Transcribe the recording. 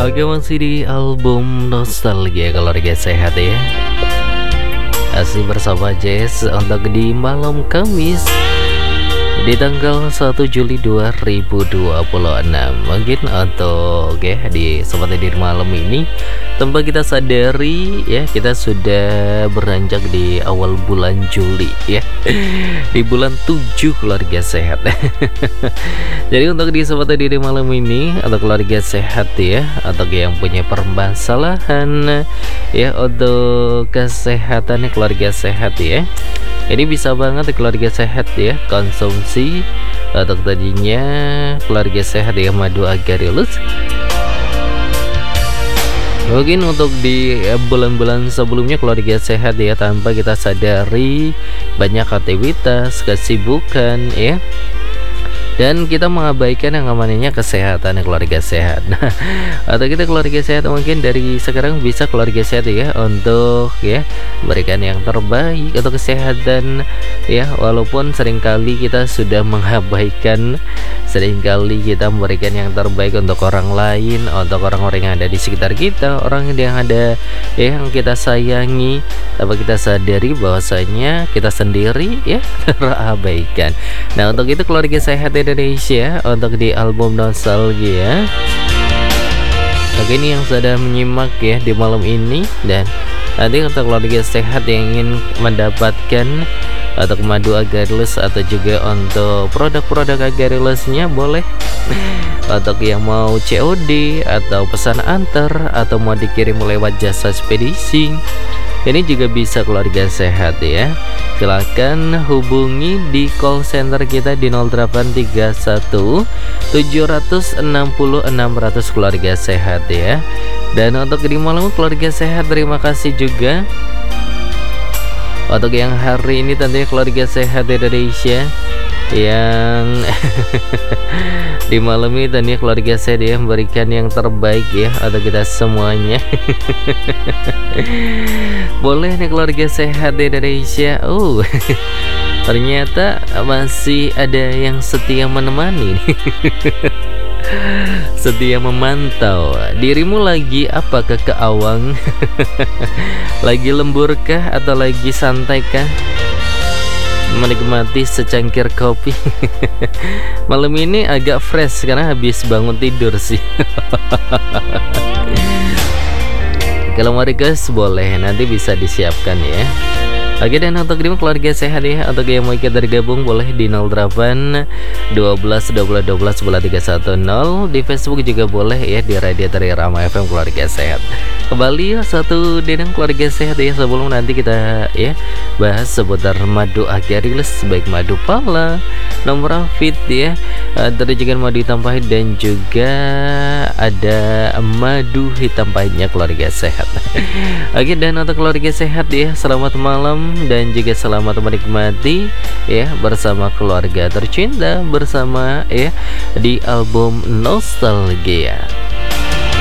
Oke, masih di album Nostalgia Keluarga Sehat ya. Masih bersama Jess untuk di malam Kamis di tanggal 1 Juli 2026. Mungkin untuk ya di seperti di malam ini tanpa kita sadari ya, kita sudah beranjak di awal bulan Juli ya. Di bulan 7 keluarga sehat. Jadi untuk di seperti di malam ini untuk keluarga sehat ya, atau yang punya permasalahan ya untuk kesehatan keluarga sehat ya, ini bisa banget keluarga sehat ya konsumsi atau tadinya keluarga sehat ya madu agarelus. Mungkin untuk di bulan-bulan sebelumnya keluarga sehat ya, tanpa kita sadari banyak aktivitas, kesibukan ya, dan kita mengabaikan yang namanya kesehatan keluarga sehat. Nah, atau kita keluarga sehat mungkin dari sekarang bisa keluarga sehat ya untuk ya berikan yang terbaik untuk kesehatan ya, walaupun seringkali kita sudah mengabaikan, seringkali kita memberikan yang terbaik untuk orang lain, untuk orang-orang yang ada di sekitar kita, orang yang ada ya yang kita sayangi, tapi kita sadari bahwasanya kita sendiri ya terabaikan. Nah, untuk itu keluarga sehat Indonesia untuk di album Nostalgia. Oke, ini yang sudah menyimak ya di malam ini, dan nanti untuk keluarga sehat yang ingin mendapatkan untuk madu agarelus atau juga untuk produk-produk agarelesnya boleh. Untuk yang mau COD atau pesan antar atau mau dikirim lewat jasa spedisi, ini juga bisa keluarga sehat ya. Silahkan hubungi di call center kita di 0831 760 600 keluarga sehat ya. Dan untuk di malam keluarga sehat, terima kasih juga untuk yang hari ini tentunya keluarga sehat Indonesia yang di malam ini tentunya keluarga sehat ya memberikan yang terbaik ya untuk kita semuanya. Boleh nih keluarga sehat Indonesia. Ternyata masih ada yang setia menemani nih. Setia memantau. Dirimu lagi apakah ke awang? Lagi lemburkah atau lagi santaikah? Menikmati secangkir kopi. Malam ini agak fresh karena habis bangun tidur sih. Kalau mau request boleh, nanti bisa disiapkan ya. Oke, dan untuk di keluarga sehat ya, untuk yang mau ikut tergabung boleh di 08 12 12 12 310. Di Facebook juga boleh ya, di Radio Trirama FM Keluarga Sehat. Kembali satu dengan keluarga sehat ya, sebelum nanti kita ya bahas seputar madu agarelus, baik madu pala, nomor fit ya, terus juga madu hitam pahit, dan juga ada madu hitam pahitnya keluarga sehat. Oke, dan untuk keluarga sehat ya, selamat malam dan juga selamat menikmati ya bersama keluarga tercinta, bersama ya di album Nostalgia.